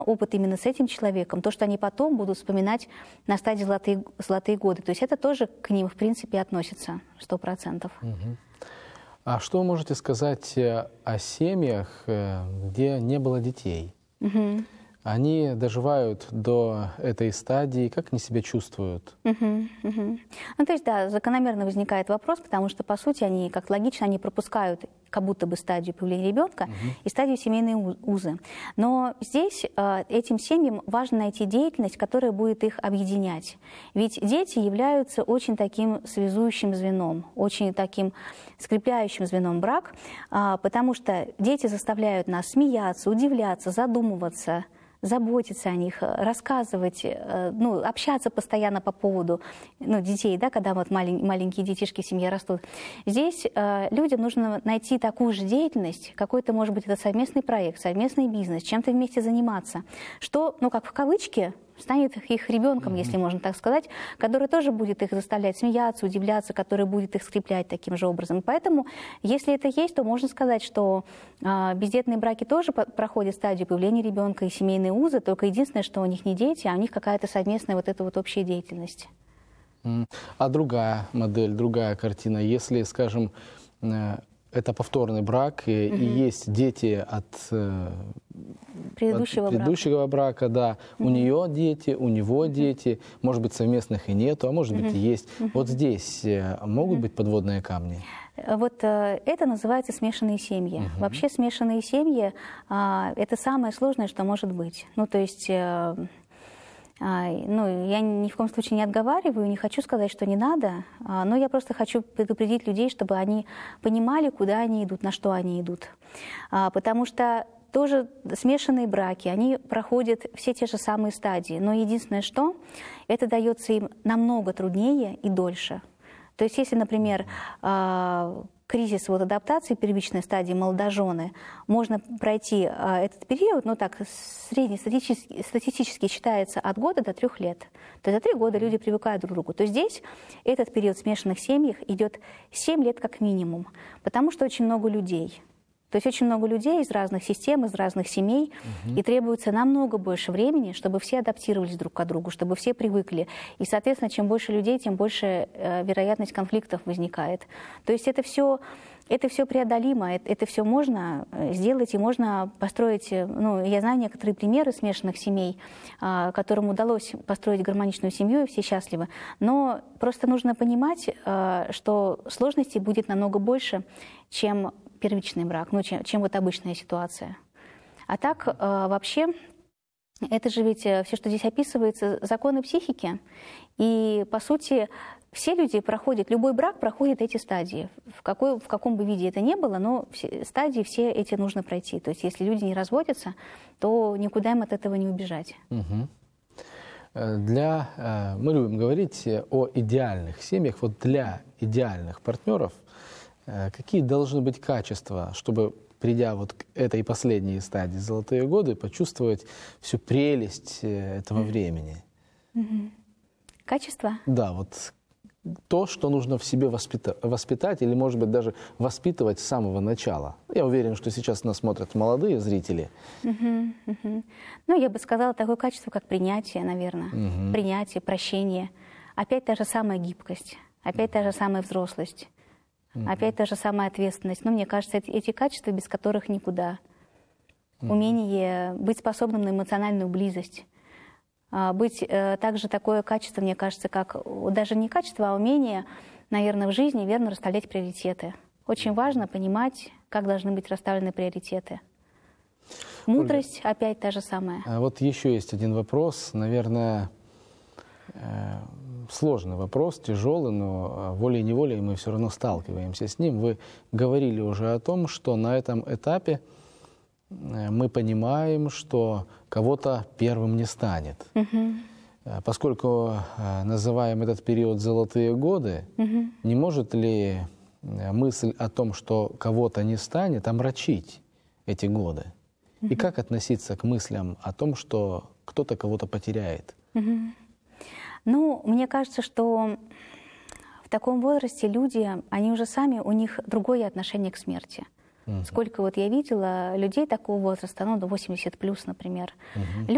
опыт именно с этим человеком, то, что они потом будут вспоминать на стадии золотые годы. То есть это тоже к ним, в принципе, относится 100%. А что вы можете сказать о семьях, где не было детей? Они доживают до этой стадии, как они себя чувствуют? Ну, то есть, да, закономерно возникает вопрос, потому что, по сути, они, как логично, они пропускают как будто бы стадию появления ребенка и стадию семейной узы. Но здесь этим семьям важно найти деятельность, которая будет их объединять. Ведь дети являются очень таким связующим звеном, очень таким скрепляющим звеном брак, потому что дети заставляют нас смеяться, удивляться, задумываться, заботиться о них, рассказывать, ну, общаться постоянно по поводу детей, да, когда вот маленькие детишки в семье растут. Здесь людям нужно найти такую же деятельность, какой-то, может быть, это совместный проект, совместный бизнес, чем-то вместе заниматься, что, ну, как в кавычки, станет их ребенком, если можно так сказать, который тоже будет их заставлять смеяться, удивляться, который будет их скреплять таким же образом. Поэтому, если это есть, то можно сказать, что бездетные браки тоже проходят стадию появления ребенка и семейные узы, только единственное, что у них не дети, а у них какая-то совместная вот эта вот общая деятельность. А другая модель, другая картина, если, скажем, это повторный брак, и есть дети от предыдущего брака, да. У нее дети, у него дети, может быть, совместных и нету, а может быть, и есть. Вот здесь могут быть подводные камни? Вот это называется смешанные семьи. Вообще смешанные семьи – это самое сложное, что может быть. Ну, то есть… Ну, я ни в коем случае не отговариваю, не хочу сказать, что не надо, но я просто хочу предупредить людей, чтобы они понимали, куда они идут, на что они идут. Потому что тоже смешанные браки, они проходят все те же самые стадии, но единственное, что это дается им намного труднее и дольше. То есть если, например, кризис вот адаптации, первичной стадии молодожены, можно пройти этот период, ну так, среднестатистически считается от года до 3 лет. То есть за 3 года люди привыкают друг к другу. То есть здесь этот период в смешанных семьях идет 7 лет как минимум, потому что очень много людей. То есть очень много людей из разных систем, из разных семей, и требуется намного больше времени, чтобы все адаптировались друг к другу, чтобы все привыкли. И, соответственно, чем больше людей, тем больше вероятность конфликтов возникает. То есть это все преодолимо, это все можно сделать, и можно построить, ну, я знаю некоторые примеры смешанных семей, которым удалось построить гармоничную семью, и все счастливы. Но просто нужно понимать, что сложностей будет намного больше, чем первичный брак, ну, чем вот обычная ситуация. А так, вообще, это же ведь все, что здесь описывается, законы психики. И, по сути, все люди проходят, любой брак проходит эти стадии. В каком бы виде это ни было, но стадии все эти нужно пройти. То есть, если люди не разводятся, то никуда им от этого не убежать. Мы любим говорить о идеальных семьях. Вот для идеальных партнеров какие должны быть качества, чтобы, придя вот к этой последней стадии золотые годы, почувствовать всю прелесть этого времени? Качество? Да, вот то, что нужно в себе воспитать или, может быть, даже воспитывать с самого начала. Я уверен, что сейчас нас смотрят молодые зрители. Ну, я бы сказала, такое качество, как принятие, наверное. Принятие, прощение. Опять та же самая гибкость, опять та же самая взрослость. Опять та же самая ответственность. Но мне кажется, эти качества, без которых никуда. Умение быть способным на эмоциональную близость. Быть также такое качество, мне кажется, как даже не качество, а умение, наверное, в жизни верно расставлять приоритеты. Очень важно понимать, как должны быть расставлены приоритеты. Мудрость опять та же самая. Вот еще есть один вопрос, наверное, сложный вопрос, тяжелый, но волей-неволей мы все равно сталкиваемся с ним. Вы говорили уже о том, что на этом этапе мы понимаем, что кого-то первым не станет. Поскольку называем этот период «золотые годы», не может ли мысль о том, что кого-то не станет, омрачить эти годы? И как относиться к мыслям о том, что кто-то кого-то потеряет? Ну, мне кажется, что в таком возрасте люди, они уже сами, у них другое отношение к смерти. Сколько вот я видела людей такого возраста, ну, до 80+, например.